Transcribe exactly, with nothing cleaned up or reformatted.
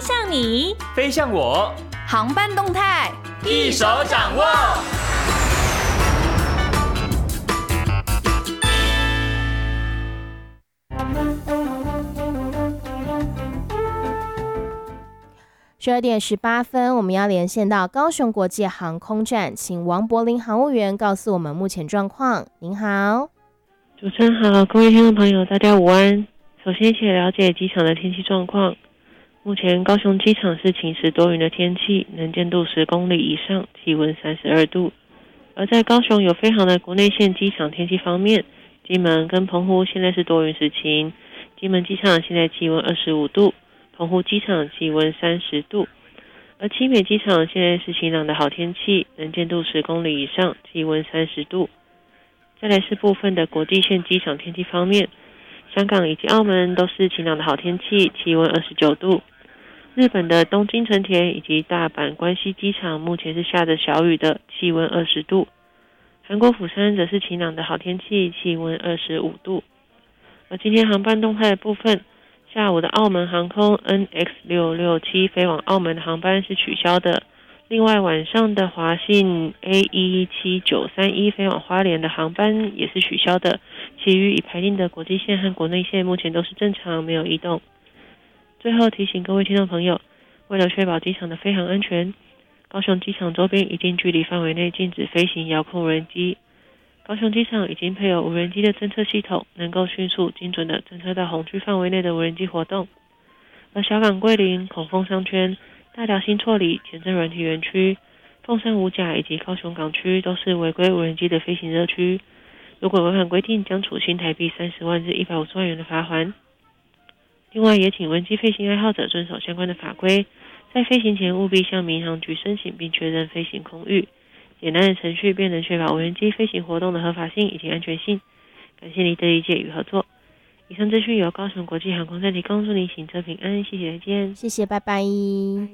向你， 飞向我， 航班动态一手掌握。 十二点十八分，我们要连线到高雄国际航空站，请王柏林航务员告诉我们目前状况。您好。 主持人好，各位听众朋友，大家午安。首先一起了解机场的天气状况。目前高雄机场是晴时多云的天气，能见度十公里以上，气温三十二度。而在高雄有飞航的国内线机场天气方面，金门跟澎湖现在是多云时晴，金门机场现在气温二十五度，澎湖机场气温三十度，而七美机场现在是晴朗的好天气，能见度十公里以上，气温三十度。再来是部分的国际线机场天气方面，香港以及澳门都是晴朗的好天气，气温二十九度。日本的东京成田以及大阪关西机场目前是下着小雨的，气温二十度。韩国釜山则是晴朗的好天气，气温二十五度。而今天航班动态的部分，下午的澳门航空 N X 六六七 飞往澳门的航班是取消的，另外晚上的华信 A 一七九三一 飞往花莲的航班也是取消的，其余已排定的国际线和国内线目前都是正常，没有异动。最后提醒各位听众朋友，为了确保机场的飞航安全，高雄机场周边一定距离范围内禁止飞行遥控无人机。高雄机场已经配有无人机的侦测系统，能够迅速精准地侦测到红区范围内的无人机活动。而小港桂林、孔凤商圈、大寮新厝里、前镇软体园区、凤山五甲以及高雄港区都是违规无人机的飞行热区，如果违反规定，将处新台币三十万至一百五十万元的罚锾。另外，也请无人机飞行爱好者遵守相关的法规，在飞行前务必向民航局申请并确认飞行空域。简单的程序便能确保无人机飞行活动的合法性以及安全性。感谢您的理解与合作。以上资讯由高雄国际航空站提供，祝您行车平安，谢谢，再见。 谢谢，拜拜。